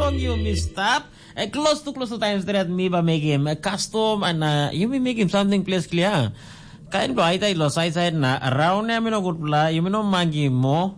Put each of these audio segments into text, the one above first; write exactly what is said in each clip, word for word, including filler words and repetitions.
long you me stop. Uh, close to close to times that me ba make him a custom and uh, you may make him something place clear. Kain ko ay tayo side side na around na mino good pla you mino mangi mo.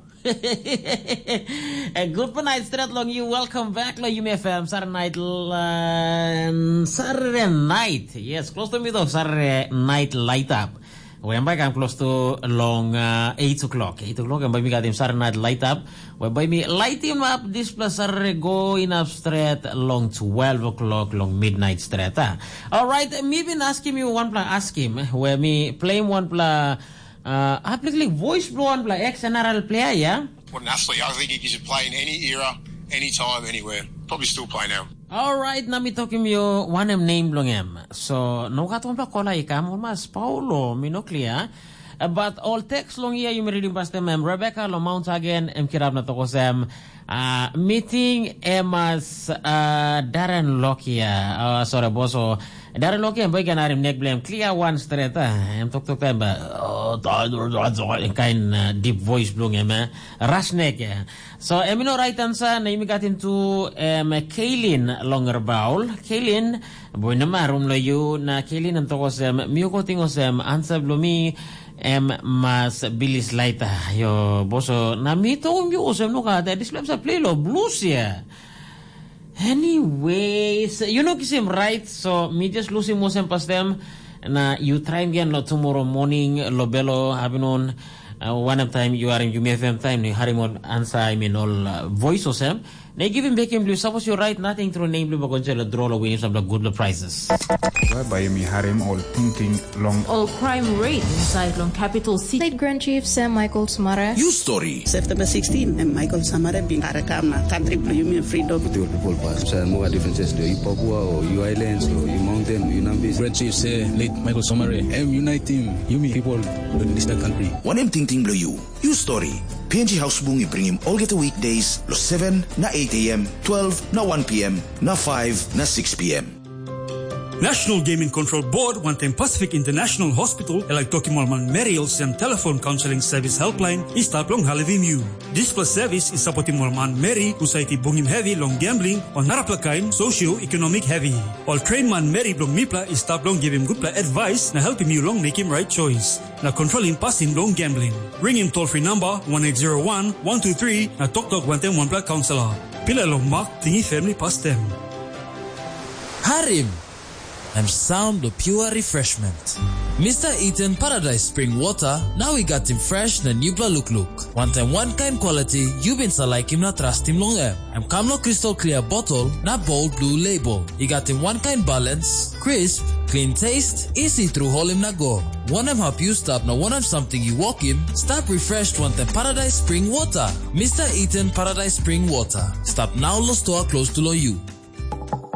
A good night straight long you welcome back lo you may fam Saturday night uh, Saturday night yes close to me though Saturday night light up. Whereby I'm close to long uh, eight o'clock. Eight o'clock and by me got him Saturday night light up. Whereby me light him up this plus Saturday going up straight long twelve o'clock long midnight straight. Huh? Alright, me been asking you one pla ask him where me playing one pla uh applicably voice blow one pla ex N R L player, yeah? What an athlete. I think he should play in any era, anytime, anywhere. Probably still play now. Alright, na mi talking you one em name long em. So no katon pa kola ikam mas Paulo minoklia. But all text long here you may reading past them em Rebecca lo Mount again em kirab na toko sem uh, meeting emas uh, Darren Lokia. Uh, sorry boso Darren Lokia em boy ganarim neck blame clear one straight ah em tok tok em oh kind uh, deep voice blong em rush neck yeah. So em no right answer na imi got into em Kaylin longer bowl Kaylin boy na marum lo you na Kaylin em toko sem miyo tingo sem answer blumi em mas bilis laita yo boso na mito um yo sem no ka this lab sa play lo blues ya. Anyways, you know kisim right so me just losing mo sem pas them na you try again lo tomorrow morning lo belo habinon uh, one of time you are in U M F M time ni harimon answer I mean all uh, voice o sem they give him back him blue suppose you right nothing through name blue bagonchelo draw lo win some the good prizes. By me harim all thinking long all crime rate inside long capital city. State Grand Chief Sam Michael Samara. You story. September sixteenth, and Michael Samara being Arakam, country blue, you mean freedom. The people pass. So more differences to you Papua or you islands or you mountain, you Nambis. Grand Chief say late Michael Samara. M unite team. You mean people in this country. One em ting ting blue you. You story. P N G House Bungi bring him all get the weekdays, lo seven na eight a.m., twelve na one p.m., na five na six p.m. National Gaming Control Board Wantem Pacific International Hospital elak toki malman Merriel's and telephone counseling service helpline is tap long halivim you. This plus service is supporting malman Mary usaiti bungim heavy long gambling on naraplakain socio-economic heavy. All train man Mary long mipla is tap long give him good advice na help him you long make him right choice. Na control him pass him long gambling. Ring him toll free number one eight zero one, one two three na talk talk Wantem one pla counselor. Pila long mark tingi family past them. Harim and sound of pure refreshment. Mister Eaton Paradise Spring Water, now we got him fresh na new bla look look. One time one kind quality, you been sa like him na trust him long em. I'm Kamlo crystal clear bottle, na bold blue label. He got him one kind balance, crisp, clean taste, easy through hole him na go. One em help you stop na one of something you walk him, stop refreshed one time Paradise Spring Water. Mister Eaton Paradise Spring Water. Stop now lo store close to lo you.